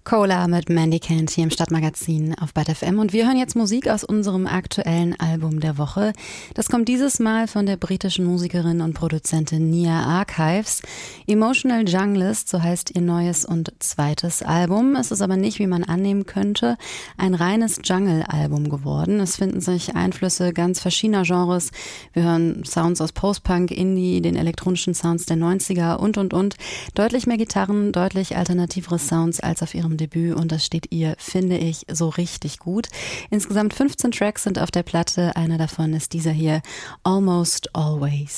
Cola mit Mandy Kent hier im Stadtmagazin auf BAT FM und wir hören jetzt Musik aus unserem aktuellen Album der Woche. Das kommt dieses Mal von der britischen Musikerin und Produzentin Nia Archives. Emotional Junglist, so heißt ihr neues und zweites Album. Es ist aber nicht, wie man annehmen könnte, ein reines Jungle-Album geworden. Es finden sich Einflüsse ganz verschiedener Genres. Wir hören Sounds aus Post-Punk, Indie, den elektronischen Sounds der 90er und. Deutlich mehr Gitarren, deutlich alternativere Sounds als auf ihrem Debüt und das steht ihr, finde ich, so richtig gut. Insgesamt 15 Tracks sind auf der Platte, einer davon ist dieser hier, Almost Always.